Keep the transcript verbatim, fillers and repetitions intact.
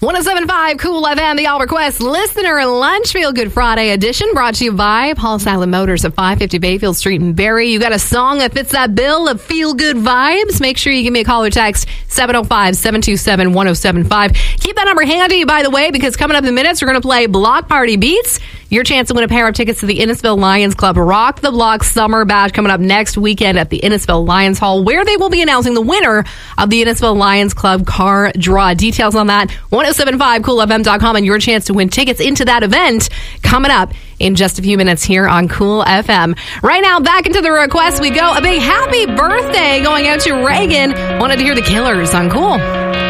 one oh seven point five Cool F M, the All Request Listener Lunch Feel Good Friday edition, brought to you by Paul Silent Motors at five fifty Bayfield Street in Barrie. You got a song that fits that bill of feel good vibes? Make sure you give me a call or text seven oh five, seven two seven, one oh seven five. Keep that number handy, by the way, because coming up in minutes, we're going to play Block Party Beats. Your chance to win a pair of tickets to the Innisfil Lions Club Rock the Block Summer Bash coming up next weekend at the Innisfil Lions Hall, where they will be announcing the winner of the Innisfil Lions Club car draw. Details on that, ten seventy-five cool f m dot com, and your chance to win tickets into that event coming up in just a few minutes here on Cool F M. Right now, back into the request we go. A big happy birthday going out to Reagan. Wanted to hear the Killers on Cool.